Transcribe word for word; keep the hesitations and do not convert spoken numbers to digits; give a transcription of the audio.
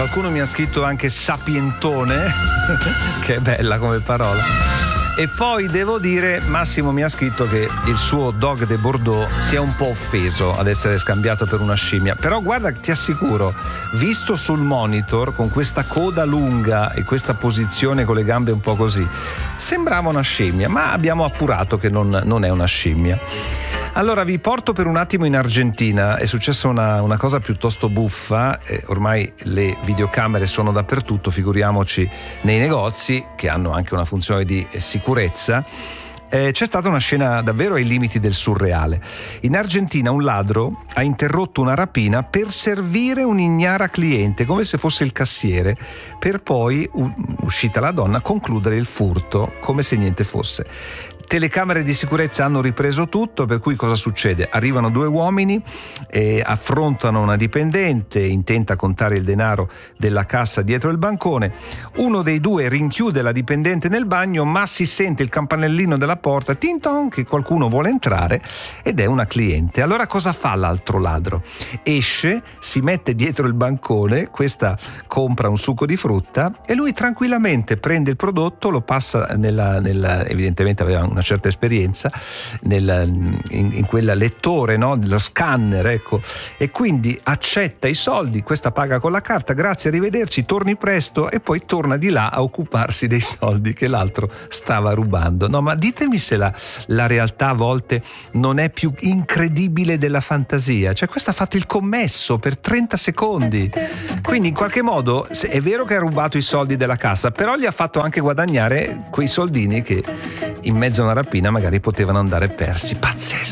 Qualcuno mi ha scritto anche sapientone, che è bella come parola. E poi devo dire, Massimo mi ha scritto che il suo Dog de Bordeaux sia un po' offeso ad essere scambiato per una scimmia. Però guarda, ti assicuro, visto sul monitor con questa coda lunga e questa posizione con le gambe un po' così, sembrava una scimmia, ma abbiamo appurato che non, non è una scimmia. Allora vi porto per un attimo in Argentina. È successa una, una cosa piuttosto buffa. Eh, ormai le videocamere sono dappertutto, figuriamoci nei negozi che hanno anche una funzione di sicurezza. Eh, c'è stata una scena davvero ai limiti del surreale. In Argentina un ladro ha interrotto una rapina per servire un'ignara cliente, come se fosse il cassiere, per poi, uscita la donna, concludere il furto come se niente fosse. Telecamere di sicurezza hanno ripreso tutto, per cui cosa succede? Arrivano due uomini, eh, affrontano una dipendente intenta a contare il denaro della cassa dietro il bancone. Uno dei due rinchiude la dipendente nel bagno, ma si sente il campanellino della porta, tin ton, che qualcuno vuole entrare ed è una cliente. Allora cosa fa l'altro ladro? Esce, si mette dietro il bancone, questa compra un succo di frutta e lui tranquillamente prende il prodotto, lo passa nella, nella evidentemente aveva una certa esperienza nel, in, in quel lettore, no? Lo scanner, ecco, e quindi accetta i soldi, questa paga con la carta, grazie, arrivederci, torni presto, e poi torna di là a occuparsi dei soldi che l'altro stava rubando. No, ma ditemi se la, la realtà a volte non è più incredibile della fantasia. Cioè, questo ha fatto il commesso per trenta secondi, quindi in qualche modo è vero che ha rubato i soldi della cassa, però gli ha fatto anche guadagnare quei soldini che in mezzo a una rapina magari potevano andare persi. Pazzesco.